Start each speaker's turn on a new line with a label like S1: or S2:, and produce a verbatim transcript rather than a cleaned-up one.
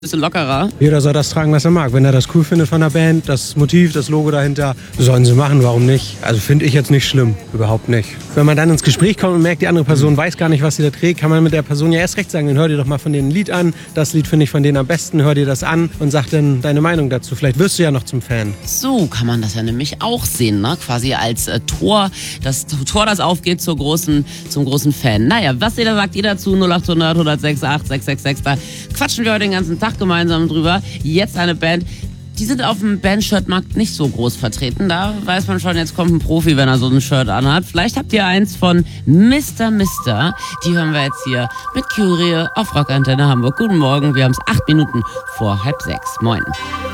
S1: Bisschen lockerer.
S2: Jeder soll das tragen, was er mag. Wenn er das cool findet von der Band, das Motiv, das Logo dahinter, sollen sie machen, warum nicht? Also finde ich jetzt nicht schlimm, überhaupt nicht. Wenn man dann ins Gespräch kommt und merkt, die andere Person weiß gar nicht, was sie da trägt, kann man mit der Person ja erst recht sagen, dann hör dir doch mal von denen ein Lied an, das Lied finde ich von denen am besten, hör dir das an und sag dann deine Meinung dazu. Vielleicht wirst du ja noch zum Fan.
S1: So kann man das ja nämlich auch sehen, ne? Quasi als äh, Tor, das Tor, das aufgeht zur großen, zum großen Fan. Naja, was jeder sagt, ihr dazu, null acht hundert, hundertsechs, acht, sechs sechs sechs, da quatschen wir heute den ganzen Tag gemeinsam drüber. Jetzt eine Band, die sind auf dem Band-Shirt-Markt nicht so groß vertreten. Da weiß man schon, jetzt kommt ein Profi, wenn er so ein Shirt anhat. Vielleicht habt ihr eins von Mister Mister. Die hören wir jetzt hier mit Kyrie auf Rockantenne Hamburg. Guten Morgen, wir haben es acht Minuten vor halb sechs. Moin.